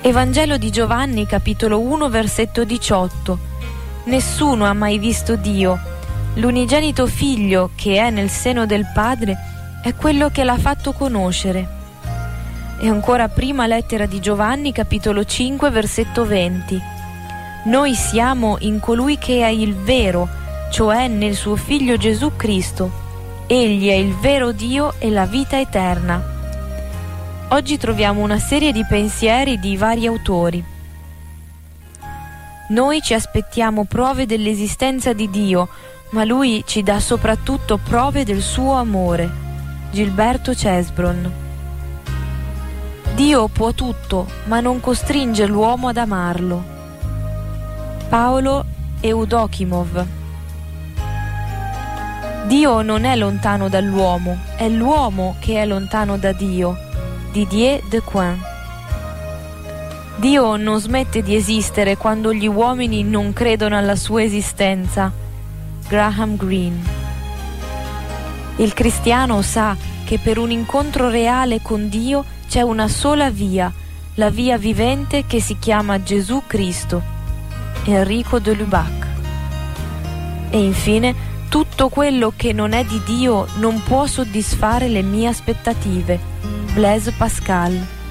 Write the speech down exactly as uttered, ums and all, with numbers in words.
Evangelo di Giovanni, capitolo uno, versetto diciotto. Nessuno ha mai visto Dio. L'unigenito figlio che è nel seno del Padre è quello che l'ha fatto conoscere. E ancora prima lettera di Giovanni, capitolo cinque, versetto venti. Noi siamo in colui che è il vero, cioè nel suo figlio Gesù Cristo. Egli è il vero Dio e la vita eterna. Oggi troviamo una serie di pensieri di vari autori. Noi ci aspettiamo prove dell'esistenza di Dio, ma Lui ci dà soprattutto prove del suo amore. Gilberto Cesbron. Dio può tutto, ma non costringe l'uomo ad amarlo. Paolo Eudokimov. Dio non è lontano dall'uomo, è l'uomo che è lontano da Dio. Didier Decoing. Dio non smette di esistere quando gli uomini non credono alla sua esistenza. Graham Greene. Il cristiano sa che per un incontro reale con Dio c'è una sola via, la via vivente che si chiama Gesù Cristo. Enrico de Lubac. E infine, tutto quello che non è di Dio non può soddisfare le mie aspettative. Blaise Pascal.